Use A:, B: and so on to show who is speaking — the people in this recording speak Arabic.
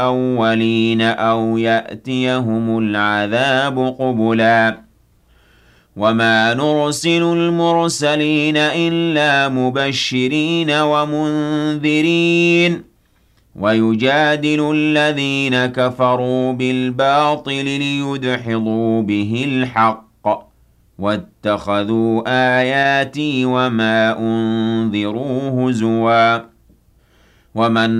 A: الأولين أو يأتيهم العذاب قبلا وما نرسل المرسلين إلا مبشرين ومنذرين ويجادل الذين كفروا بالباطل ليدحضوا به الحق واتخذوا آياتي وما أنذروا هزوا ومن